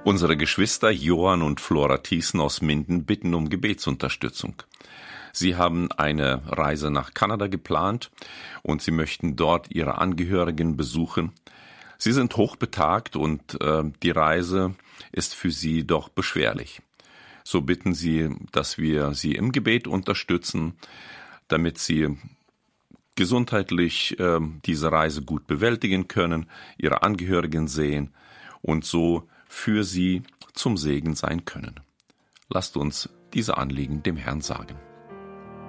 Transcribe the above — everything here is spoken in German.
Unsere Geschwister Johann und Flora Thiessen aus Minden bitten um Gebetsunterstützung. Sie haben eine Reise nach Kanada geplant und sie möchten dort ihre Angehörigen besuchen. Sie sind hochbetagt und die Reise ist für sie doch beschwerlich. So bitten sie, dass wir sie im Gebet unterstützen, damit sie gesundheitlich diese Reise gut bewältigen können, ihre Angehörigen sehen und so für sie zum Segen sein können. Lasst uns diese Anliegen dem Herrn sagen.